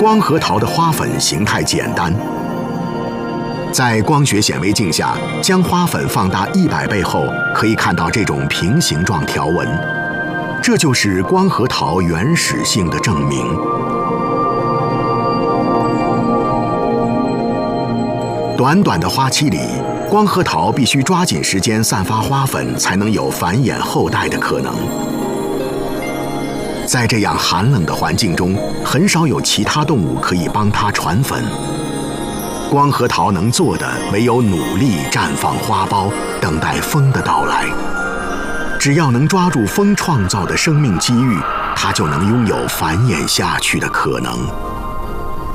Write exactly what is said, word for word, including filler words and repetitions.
光合桃的花粉形态简单，在光学显微镜下将花粉放大一百倍后，可以看到这种平行状条纹，这就是光合桃原始性的证明。短短的花期里，光合桃必须抓紧时间散发花粉，才能有繁衍后代的可能。在这样寒冷的环境中，很少有其他动物可以帮它传粉。光合桃能做的唯有努力绽放花苞，等待风的到来。只要能抓住风创造的生命机遇，它就能拥有繁衍下去的可能。